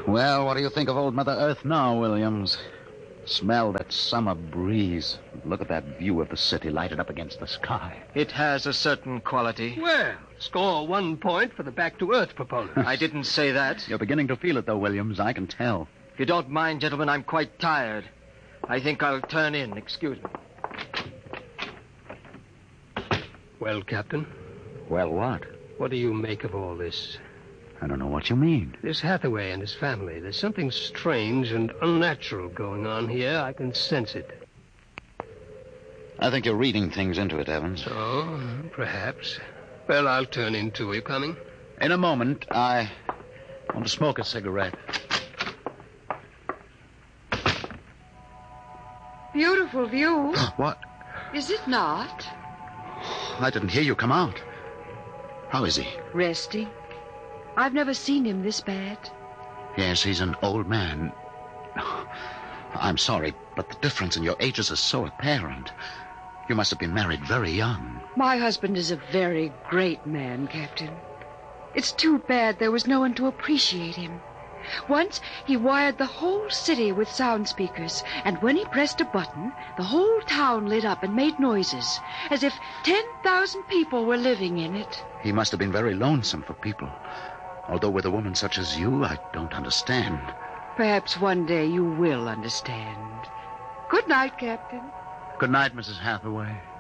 Well, what do you think of old Mother Earth now, Williams? Smell that summer breeze. Look at that view of the city lighted up against the sky. It has a certain quality. Well, score 1 point for the back-to-earth proponent. I didn't say that. You're beginning to feel it, though, Williams. I can tell. If you don't mind, gentlemen, I'm quite tired. I think I'll turn in. Excuse me. Well, Captain, Well, what? what do you make of all this? I don't know what you mean. This Hathaway and his family, there's something strange and unnatural going on here. I can sense it. I think you're reading things into it, Evans. Oh, perhaps. Well, I'll turn in too. Are you coming? In a moment, I want to smoke a cigarette. Beautiful view. What? Is it not? I didn't hear you come out. How is he? Resting. I've never seen him this bad. Yes, he's an old man. I'm sorry, but the difference in your ages is so apparent. You must have been married very young. My husband is a very great man, Captain. It's too bad there was no one to appreciate him. Once he wired the whole city with sound speakers, and when he pressed a button, the whole town lit up and made noises, as if 10,000 people were living in it. He must have been very lonesome for people. Although with a woman such as you, I don't understand. Perhaps one day you will understand. Good night, Captain. Good night, Mrs. Hathaway.